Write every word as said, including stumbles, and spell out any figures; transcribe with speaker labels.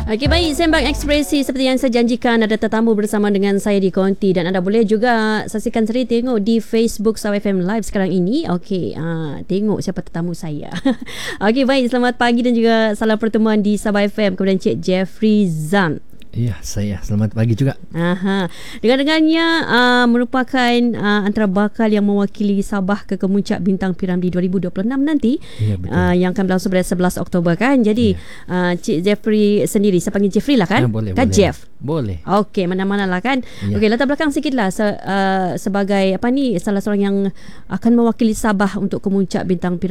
Speaker 1: Okey, baik, Sembang Ekspresi seperti yang saya janjikan, ada tetamu bersama dengan saya di Konti, dan anda boleh juga saksikan sendiri tengok di Facebook Sabah F M Live sekarang ini. Okey, uh, tengok siapa tetamu saya. Okey, baik, selamat pagi dan juga salam pertemuan di Sabah F M kepada Encik Jeffrey Zam.
Speaker 2: Ya, saya. Selamat pagi juga.
Speaker 1: Aha. Dengar-dengarnya uh, merupakan uh, antara bakal yang mewakili Sabah ke Kemuncak Bintang Piramli dua ribu dua puluh enam nanti.
Speaker 2: Ya, betul. Uh,
Speaker 1: yang akan berlangsung pada sebelas Oktober kan. Jadi ya. uh, Cik Jeffrey sendiri, saya panggil Jeffrey lah kan?
Speaker 2: Ya, boleh,
Speaker 1: kan
Speaker 2: boleh.
Speaker 1: Jeff?
Speaker 2: Boleh.
Speaker 1: Okey, mana-mana lah kan. Ya. Okey, latar belakang sikit lah se, uh, sebagai apa ni, salah seorang yang akan mewakili Sabah untuk Kemuncak Bintang Piramli